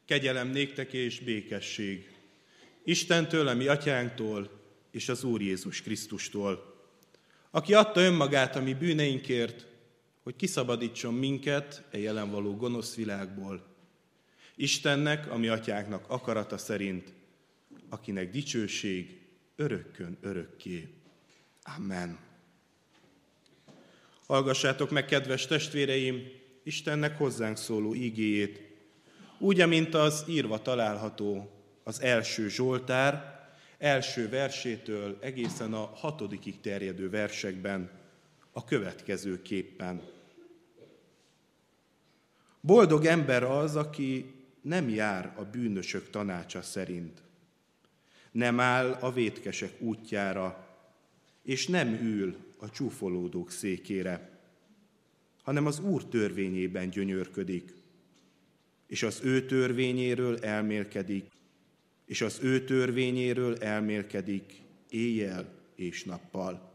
Kegyelem néktek és békesség Istentől, a mi atyánktól, és az Úr Jézus Krisztustól, aki adta önmagát a mi bűneinkért, hogy kiszabadítson minket e jelen való gonosz világból. Istennek, a mi atyánknak akarata szerint, akinek dicsőség örökkön örökké. Amen. Hallgassátok meg, kedves testvéreim, Istennek hozzánk szóló ígéjét, úgy, amint az írva található az első Zsoltár első versétől egészen a 6. terjedő versekben, a következőképpen. Boldog ember az, aki nem jár a bűnösök tanácsa szerint, nem áll a vétkesek útjára, és nem ül a csúfolódók székére, hanem az Úr törvényében gyönyörködik, és az ő törvényéről elmélkedik, éjjel és nappal.